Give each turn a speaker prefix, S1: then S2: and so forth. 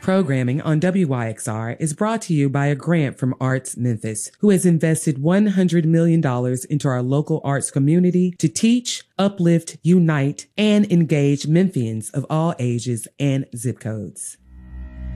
S1: Programming on WYXR is brought to you by a grant from Arts Memphis, who has invested $100 million into our local arts community to teach, uplift, unite, and engage Memphians of all ages and zip codes.